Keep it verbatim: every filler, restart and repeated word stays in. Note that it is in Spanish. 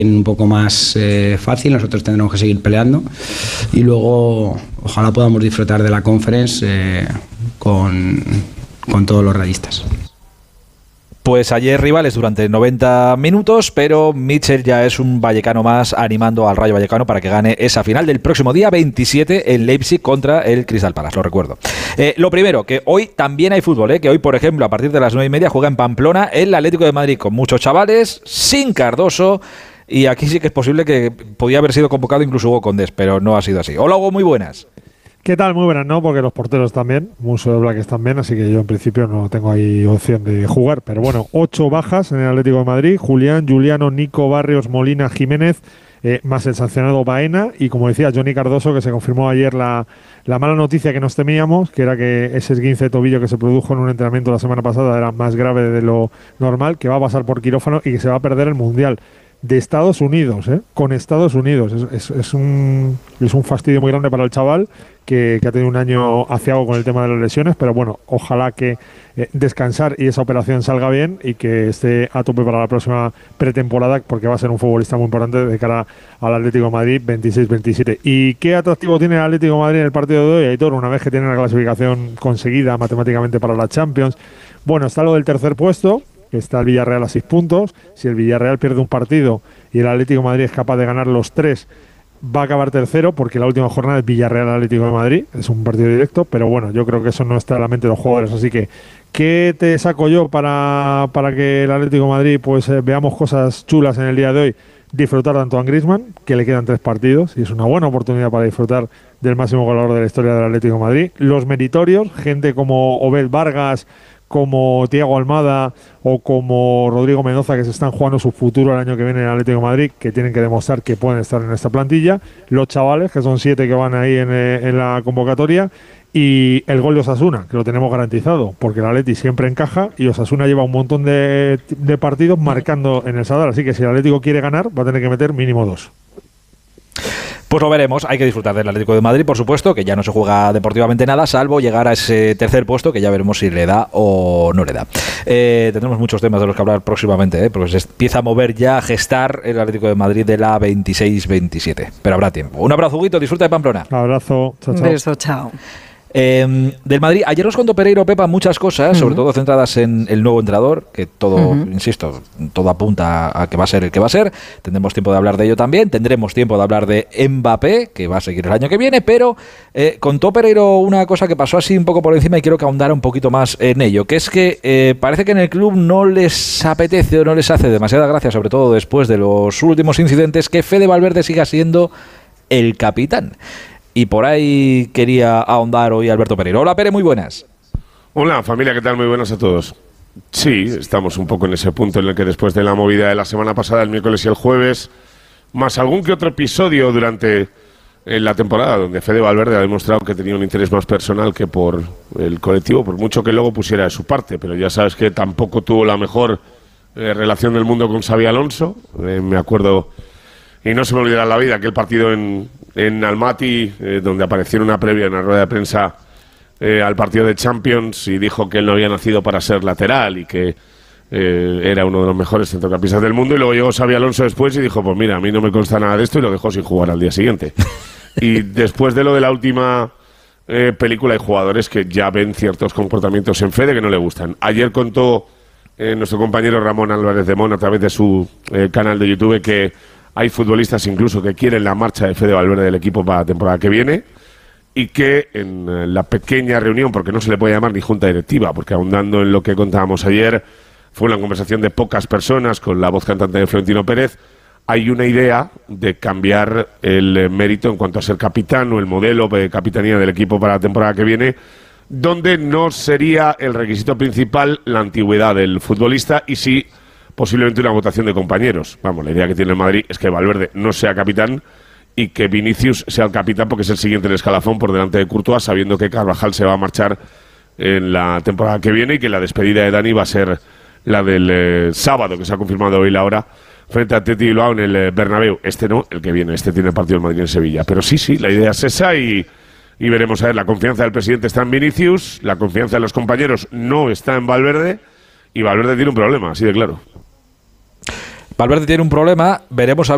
un poco más eh, fácil, nosotros tendremos que seguir peleando y luego ojalá podamos disfrutar de la Conference eh, con, con todos los rayistas. Pues ayer rivales durante noventa minutos, pero Mitchell ya es un vallecano más animando al Rayo Vallecano para que gane esa final del próximo día veintisiete en Leipzig contra el Crystal Palace, lo recuerdo. Eh, lo primero, que hoy también hay fútbol, eh, que hoy, por ejemplo, a partir de las nueve y media juega en Pamplona el Atlético de Madrid con muchos chavales, sin Cardoso, y aquí sí que es posible que podía haber sido convocado incluso Hugo Condés, pero no ha sido así. Hola Hugo, muy buenas. ¿Qué tal? Muy buenas, ¿no? Porque los porteros también, Muso de Blaques también, así que yo en principio no tengo ahí opción de jugar. Pero bueno, ocho bajas en el Atlético de Madrid: Julián, Juliano, Nico, Barrios, Molina, Jiménez, eh, más el sancionado Baena y, como decía, Johnny Cardoso, que se confirmó ayer la, la mala noticia que nos temíamos, que era que ese esguince de tobillo que se produjo en un entrenamiento la semana pasada era más grave de lo normal, que va a pasar por quirófano y que se va a perder el Mundial de Estados Unidos, ¿eh? Con Estados Unidos. Es, es, es, un, es un fastidio muy grande para el chaval que, que ha tenido un año aciago con el tema de las lesiones, pero bueno, ojalá que eh, descansar y esa operación salga bien y que esté a tope para la próxima pretemporada, porque va a ser un futbolista muy importante de cara al Atlético de Madrid veintiséis veintisiete. ¿Y qué atractivo tiene el Atlético de Madrid en el partido de hoy, Aitor, una vez que tiene la clasificación conseguida matemáticamente para la Champions? Bueno, está lo del tercer puesto, que está el Villarreal a seis puntos. Si el Villarreal pierde un partido y el Atlético de Madrid es capaz de ganar los tres, va a acabar tercero, porque la última jornada es Villarreal-Atlético de Madrid, es un partido directo, pero bueno, yo creo que eso no está en la mente de los jugadores, así que ¿qué te saco yo para, para que el Atlético de Madrid pues eh, veamos cosas chulas en el día de hoy? Disfrutar de Antoine Griezmann, que le quedan tres partidos y es una buena oportunidad para disfrutar del máximo goleador de la historia del Atlético de Madrid. Los meritorios, gente como Obed Vargas, como Thiago Almada o como Rodrigo Mendoza, que se están jugando su futuro el año que viene en el Atlético de Madrid, que tienen que demostrar que pueden estar en esta plantilla. Los chavales, que son siete que van ahí en, en la convocatoria. Y el gol de Osasuna, que lo tenemos garantizado, porque el Atleti siempre encaja y Osasuna lleva un montón de, de partidos marcando en el Sadar. Así que si el Atlético quiere ganar, va a tener que meter mínimo dos. Pues lo veremos, hay que disfrutar del Atlético de Madrid, por supuesto, que ya no se juega deportivamente nada, salvo llegar a ese tercer puesto, que ya veremos si le da o no le da. Eh, tendremos muchos temas de los que hablar próximamente, ¿eh? Porque se empieza a mover ya, a gestar el Atlético de Madrid de la veintiséis veintisiete, pero habrá tiempo. Un abrazo, Huguito, disfruta de Pamplona. Abrazo, chao, chao. Un beso, chao. Eh, del Madrid, ayer nos contó Pereiro Pepa muchas cosas, uh-huh. sobre todo centradas en el nuevo entrenador, que todo, uh-huh. insisto, todo apunta a que va a ser el que va a ser. Tendremos tiempo de hablar de ello también, tendremos tiempo de hablar de Mbappé, que va a seguir el año que viene, pero eh, contó Pereiro una cosa que pasó así un poco por encima y quiero que ahondara un poquito más en ello, que es que eh, parece que en el club no les apetece o no les hace demasiada gracia, sobre todo después de los últimos incidentes, que Fede Valverde siga siendo el capitán. Y por ahí quería ahondar hoy Alberto Pereiro. Hola, Pere, muy buenas. Hola, familia, ¿qué tal? Muy buenas a todos. Sí, estamos un poco en ese punto en el que después de la movida de la semana pasada, el miércoles y el jueves, más algún que otro episodio durante la temporada, donde Fede Valverde ha demostrado que tenía un interés más personal que por el colectivo, por mucho que luego pusiera de su parte, pero ya sabes que tampoco tuvo la mejor eh, relación del mundo con Xabi Alonso. Eh, me acuerdo, y no se me olvidará la vida, aquel partido en... en Almaty, eh, donde apareció en una previa, en una rueda de prensa eh, al partido de Champions, y dijo que él no había nacido para ser lateral y que eh, era uno de los mejores centrocampistas del mundo, y luego llegó Xabi Alonso después y dijo, pues mira, a mí no me consta nada de esto, y lo dejó sin jugar al día siguiente. Y después de lo de la última eh, película, hay jugadores que ya ven ciertos comportamientos en Fede que no le gustan. Ayer contó eh, nuestro compañero Ramón Álvarez de Mon a través de su eh, canal de YouTube que hay futbolistas incluso que quieren la marcha de Fede Valverde del equipo para la temporada que viene, y que en la pequeña reunión, porque no se le puede llamar ni junta directiva, porque ahondando en lo que contábamos ayer, fue una conversación de pocas personas con la voz cantante de Florentino Pérez, hay una idea de cambiar el mérito en cuanto a ser capitán o el modelo de capitanía del equipo para la temporada que viene, donde no sería el requisito principal la antigüedad del futbolista y sí posiblemente una votación de compañeros. Vamos, la idea que tiene el Madrid es que Valverde no sea capitán y que Vinicius sea el capitán, porque es el siguiente en el escalafón por delante de Courtois, sabiendo que Carvajal se va a marchar en la temporada que viene y que la despedida de Dani va a ser la del eh, sábado, que se ha confirmado hoy la hora, frente a Atleti Bilbao en el eh, Bernabéu. Este no, el que viene, este tiene el partido del Madrid en Sevilla. Pero sí, sí, la idea es esa y, y veremos a ver. La confianza del presidente está en Vinicius, la confianza de los compañeros no está en Valverde, y Valverde tiene un problema, así de claro. Valverde tiene un problema, veremos a ver